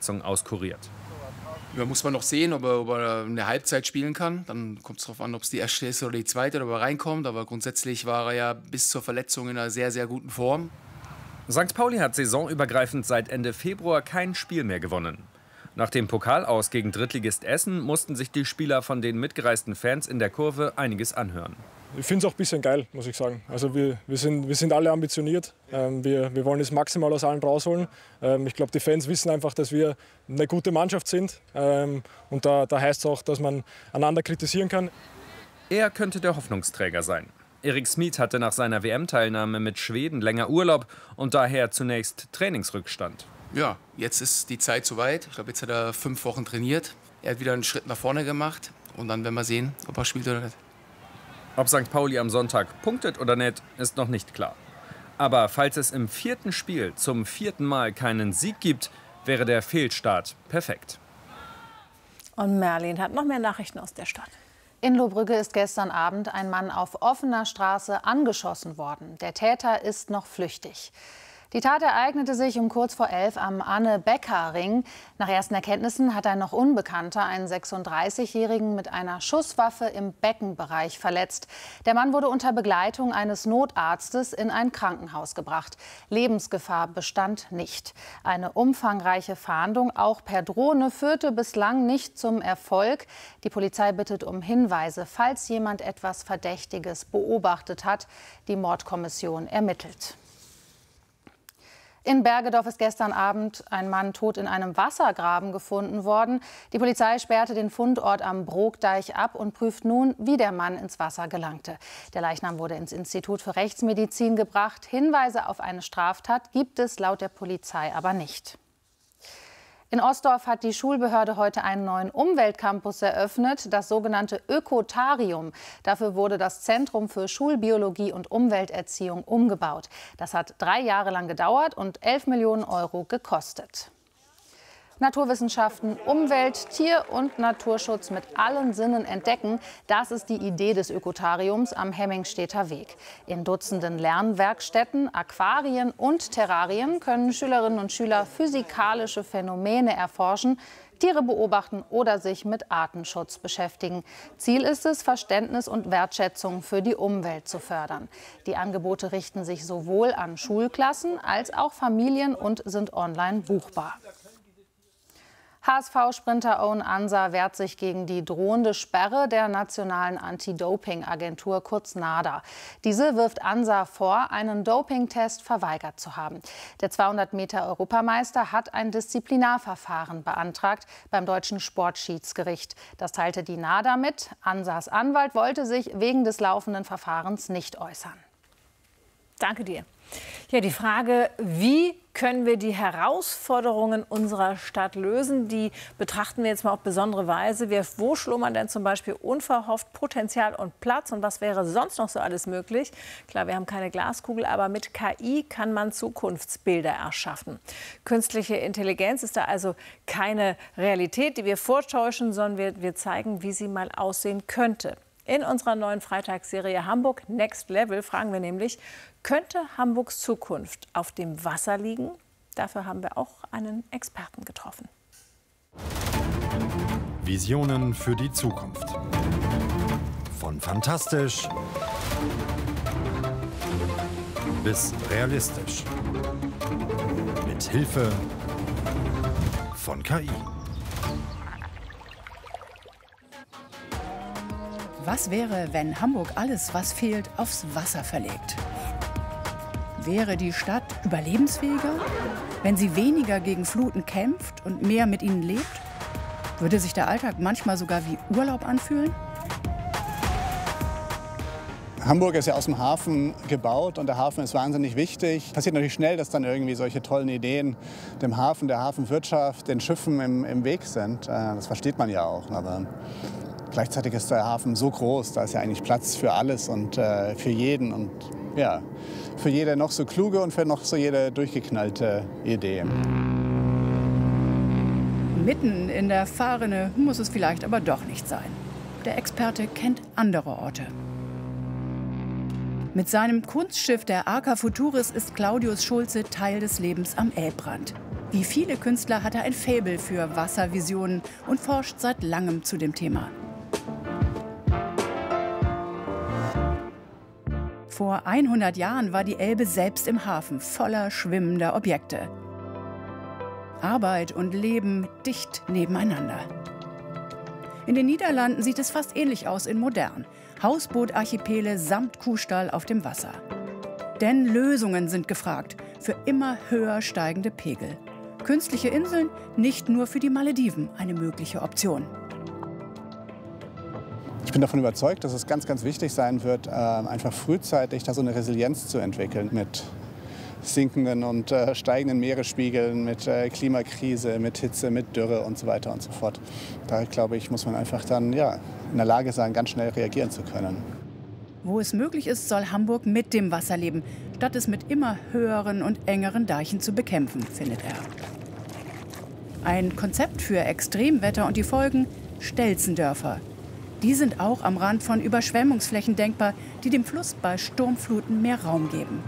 Verletzung auskuriert. Da muss man noch sehen, ob er eine Halbzeit spielen kann. Dann kommt es darauf an, ob es die erste ist oder die zweite oder ob er reinkommt. Aber grundsätzlich war er ja bis zur Verletzung in einer sehr, sehr guten Form. St. Pauli hat saisonübergreifend seit Ende Februar kein Spiel mehr gewonnen. Nach dem Pokalaus gegen Drittligist Essen mussten sich die Spieler von den mitgereisten Fans in der Kurve einiges anhören. Ich finde es auch ein bisschen geil, muss ich sagen. Also wir sind alle ambitioniert. Wir wollen das maximal aus allen rausholen. Ich glaube, die Fans wissen einfach, dass wir eine gute Mannschaft sind. Und da heißt es auch, dass man einander kritisieren kann. Er könnte der Hoffnungsträger sein. Erik Smith hatte nach seiner WM-Teilnahme mit Schweden länger Urlaub und daher zunächst Trainingsrückstand. Ja, jetzt ist die Zeit soweit. Ich glaube, jetzt hat er 5 Wochen trainiert. Er hat wieder einen Schritt nach vorne gemacht. Und dann werden wir sehen, ob er spielt oder nicht. Ob St. Pauli am Sonntag punktet oder nicht, ist noch nicht klar. Aber falls es im 4. Spiel zum 4. Mal keinen Sieg gibt, wäre der Fehlstart perfekt. Und Merlin hat noch mehr Nachrichten aus der Stadt. In Lohbrügge ist gestern Abend ein Mann auf offener Straße angeschossen worden. Der Täter ist noch flüchtig. Die Tat ereignete sich um kurz vor 11 am Anne-Becker-Ring. Nach ersten Erkenntnissen hat ein noch Unbekannter einen 36-Jährigen mit einer Schusswaffe im Beckenbereich verletzt. Der Mann wurde unter Begleitung eines Notarztes in ein Krankenhaus gebracht. Lebensgefahr bestand nicht. Eine umfangreiche Fahndung, auch per Drohne, führte bislang nicht zum Erfolg. Die Polizei bittet um Hinweise, falls jemand etwas Verdächtiges beobachtet hat. Die Mordkommission ermittelt. In Bergedorf ist gestern Abend ein Mann tot in einem Wassergraben gefunden worden. Die Polizei sperrte den Fundort am Brokdeich ab und prüft nun, wie der Mann ins Wasser gelangte. Der Leichnam wurde ins Institut für Rechtsmedizin gebracht. Hinweise auf eine Straftat gibt es laut der Polizei aber nicht. In Osdorf hat die Schulbehörde heute einen neuen Umweltcampus eröffnet, das sogenannte Ökotarium. Dafür wurde das Zentrum für Schulbiologie und Umwelterziehung umgebaut. Das hat 3 Jahre lang gedauert und 11 Millionen Euro gekostet. Naturwissenschaften, Umwelt, Tier- und Naturschutz mit allen Sinnen entdecken. Das ist die Idee des Ökotariums am Hemmingstedter Weg. In Dutzenden Lernwerkstätten, Aquarien und Terrarien können Schülerinnen und Schüler physikalische Phänomene erforschen, Tiere beobachten oder sich mit Artenschutz beschäftigen. Ziel ist es, Verständnis und Wertschätzung für die Umwelt zu fördern. Die Angebote richten sich sowohl an Schulklassen als auch Familien und sind online buchbar. HSV-Sprinter Owen Ansa wehrt sich gegen die drohende Sperre der nationalen Anti-Doping-Agentur, kurz NADA. Diese wirft Ansa vor, einen Dopingtest verweigert zu haben. Der 200-Meter-Europameister hat ein Disziplinarverfahren beantragt beim deutschen Sportschiedsgericht. Das teilte die NADA mit. Ansas Anwalt wollte sich wegen des laufenden Verfahrens nicht äußern. Danke dir. Ja, die Frage, wie können wir die Herausforderungen unserer Stadt lösen, die betrachten wir jetzt mal auf besondere Weise. Wo schlummern denn zum Beispiel unverhofft Potenzial und Platz und was wäre sonst noch so alles möglich? Klar, wir haben keine Glaskugel, aber mit KI kann man Zukunftsbilder erschaffen. Künstliche Intelligenz ist da also keine Realität, die wir vortäuschen, sondern wir zeigen, wie sie mal aussehen könnte. In unserer neuen Freitagsserie Hamburg Next Level fragen wir nämlich, könnte Hamburgs Zukunft auf dem Wasser liegen? Dafür haben wir auch einen Experten getroffen. Visionen für die Zukunft. Von fantastisch bis realistisch. Mit Hilfe von KI. Was wäre, wenn Hamburg alles, was fehlt, aufs Wasser verlegt? Wäre die Stadt überlebensfähiger, wenn sie weniger gegen Fluten kämpft und mehr mit ihnen lebt? Würde sich der Alltag manchmal sogar wie Urlaub anfühlen? Hamburg ist ja aus dem Hafen gebaut und der Hafen ist wahnsinnig wichtig. Passiert natürlich schnell, dass dann irgendwie solche tollen Ideen dem Hafen, der Hafenwirtschaft, den Schiffen im Weg sind. Das versteht man ja auch. Aber gleichzeitig ist der Hafen so groß, da ist ja eigentlich Platz für alles und für jeden und ja, für jede noch so kluge und für noch so jede durchgeknallte Idee. Mitten in der Fahrrinne muss es vielleicht aber doch nicht sein. Der Experte kennt andere Orte. Mit seinem Kunstschiff der Arca Futuris ist Claudius Schulze Teil des Lebens am Elbbrand. Wie viele Künstler hat er ein Faible für Wasservisionen und forscht seit langem zu dem Thema. Vor 100 Jahren war die Elbe selbst im Hafen voller schwimmender Objekte. Arbeit und Leben dicht nebeneinander. In den Niederlanden sieht es fast ähnlich aus in modern. Hausbootarchipele samt Kuhstall auf dem Wasser. Denn Lösungen sind gefragt für immer höher steigende Pegel. Künstliche Inseln nicht nur für die Malediven eine mögliche Option. Ich bin davon überzeugt, dass es ganz, ganz wichtig sein wird, einfach frühzeitig da so eine Resilienz zu entwickeln mit sinkenden und steigenden Meeresspiegeln, mit Klimakrise, mit Hitze, mit Dürre und so weiter und so fort. Da, glaube ich, muss man einfach dann in der Lage sein, ganz schnell reagieren zu können. Wo es möglich ist, soll Hamburg mit dem Wasser leben, statt es mit immer höheren und engeren Deichen zu bekämpfen, findet er. Ein Konzept für Extremwetter und die Folgen: Stelzendörfer. Die sind auch am Rand von Überschwemmungsflächen denkbar, die dem Fluss bei Sturmfluten mehr Raum geben.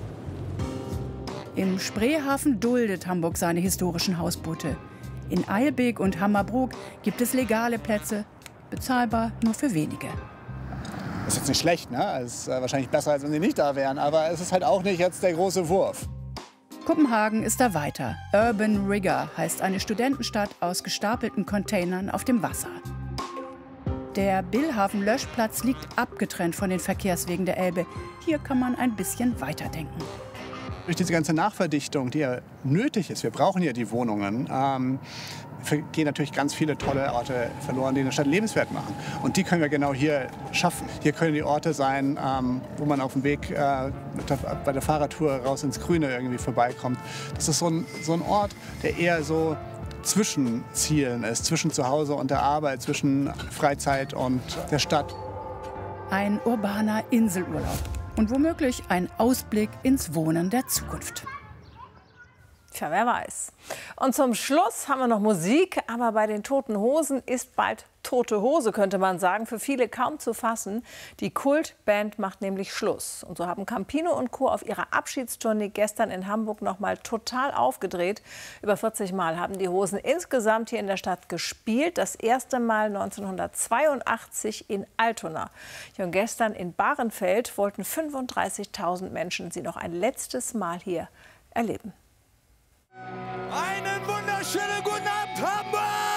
Im Spreehafen duldet Hamburg seine historischen Hausboote. In Eilbek und Hammerbrook gibt es legale Plätze, bezahlbar nur für wenige. Das ist jetzt nicht schlecht, ne? Es ist wahrscheinlich besser, als wenn sie nicht da wären. Aber es ist halt auch nicht jetzt der große Wurf. Kopenhagen ist da weiter. Urban Rigger heißt eine Studentenstadt aus gestapelten Containern auf dem Wasser. Der Billhafen-Löschplatz liegt abgetrennt von den Verkehrswegen der Elbe. Hier kann man ein bisschen weiterdenken. Durch diese ganze Nachverdichtung, die ja nötig ist, wir brauchen ja die Wohnungen, gehen natürlich ganz viele tolle Orte verloren, die eine Stadt lebenswert machen. Und die können wir genau hier schaffen. Hier können die Orte sein, wo man auf dem Weg bei der Fahrradtour raus ins Grüne irgendwie vorbeikommt. Das ist so ein Ort, der eher so zwischen Zielen ist, zwischen Zuhause und der Arbeit, zwischen Freizeit und der Stadt. Ein urbaner Inselurlaub und womöglich ein Ausblick ins Wohnen der Zukunft. Tja, wer weiß. Und zum Schluss haben wir noch Musik, aber bei den Toten Hosen ist bald tote Hose, könnte man sagen. Für viele kaum zu fassen. Die Kultband macht nämlich Schluss. Und so haben Campino und Co. auf ihrer Abschiedstournee gestern in Hamburg noch mal total aufgedreht. Über 40 Mal haben die Hosen insgesamt hier in der Stadt gespielt. Das erste Mal 1982 in Altona. Ja, und gestern in Bahrenfeld wollten 35.000 Menschen sie noch ein letztes Mal hier erleben. Einen wunderschönen guten Abend, Hamburg!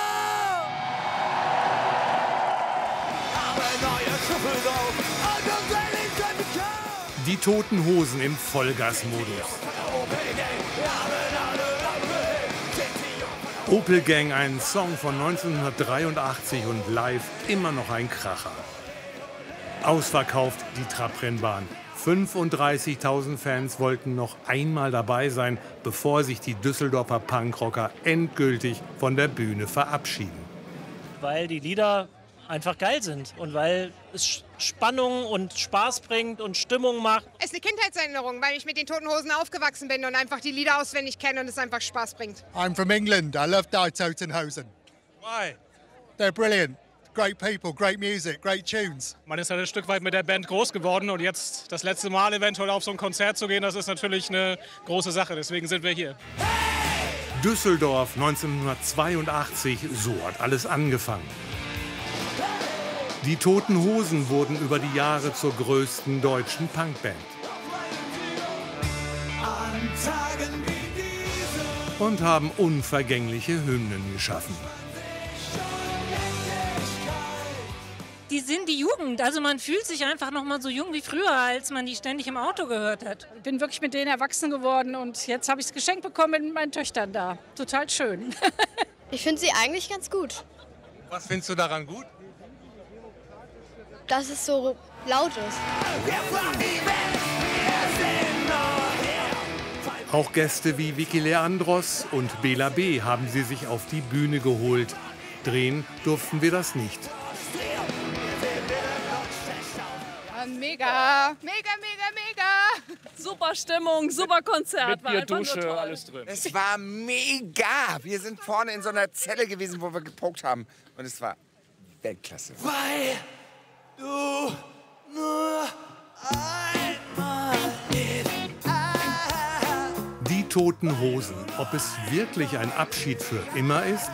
Die Toten Hosen im Vollgasmodus. Opel Gang, ein Song von 1983 und live immer noch ein Kracher. Ausverkauft die Trabrennbahn. 35.000 Fans wollten noch einmal dabei sein, bevor sich die Düsseldorfer Punkrocker endgültig von der Bühne verabschieden. Weil die Lieder einfach geil sind und weil es Spannung und Spaß bringt und Stimmung macht. Es ist eine Kindheitserinnerung, weil ich mit den Toten Hosen aufgewachsen bin und einfach die Lieder auswendig kenne und es einfach Spaß bringt. I'm from England. I love Die Toten Hosen. Why? They're brilliant. Great people, great music, great tunes. Man ist halt ein Stück weit mit der Band groß geworden und jetzt das letzte Mal eventuell auf so ein Konzert zu gehen, das ist natürlich eine große Sache. Deswegen sind wir hier. Düsseldorf 1982, so hat alles angefangen. Die Toten Hosen wurden über die Jahre zur größten deutschen Punkband. Und haben unvergängliche Hymnen geschaffen. Die sind die Jugend. Also man fühlt sich einfach noch mal so jung wie früher, als man die ständig im Auto gehört hat. Ich bin wirklich mit denen erwachsen geworden und jetzt habe ich es geschenkt bekommen mit meinen Töchtern da. Total schön. Ich finde sie eigentlich ganz gut. Was findest du daran gut? Dass es so laut ist. Auch Gäste wie Vicky Leandros und Bela B. haben sie sich auf die Bühne geholt. Drehen durften wir das nicht. Mega, mega, mega, mega. Super Stimmung, super Konzert. Mit Bier, Dusche, alles drin. Es war mega. Wir sind vorne in so einer Zelle gewesen, wo wir gepokt haben. Und es war Weltklasse. Weil du nur einmal Die Toten Hosen. Ob es wirklich ein Abschied für immer ist